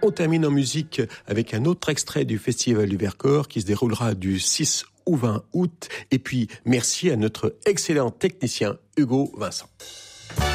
On termine en musique avec un autre extrait du Festival du Vercors qui se déroulera du 6 au 20 août. Et puis, merci à notre excellent technicien Hugo Vincent.